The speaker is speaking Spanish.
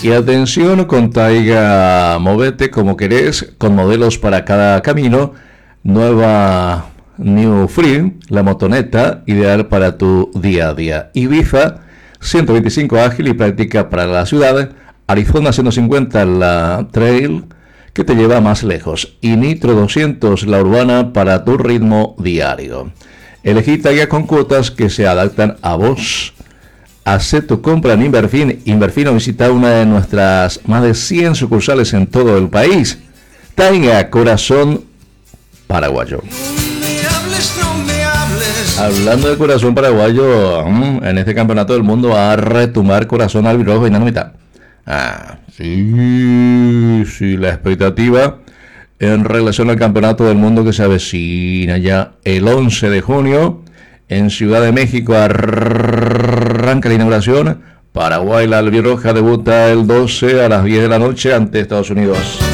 Y atención con Taiga, movete como querés, con modelos para cada camino. Nueva New Free, la motoneta ideal para tu día a día. Ibiza, 125 ágil y práctica para la ciudad. Arizona 150, la trail que te lleva más lejos. Y Nitro 200, la urbana para tu ritmo diario. Elegí Taiga con cuotas que se adaptan a vos. Haz tu compra en Inverfin. Inverfin o visita una de nuestras más de 100 sucursales en todo el país. Taiga, corazón paraguayo. Hablando de corazón paraguayo, en este campeonato del mundo va a retumbar corazón albirrojo y nanomita. Sí, la expectativa en relación al campeonato del mundo que se avecina ya el 11 de junio en Ciudad de México. Arranca la inauguración. Paraguay, la albirroja debuta el 12 a las 10 de la noche ante Estados Unidos.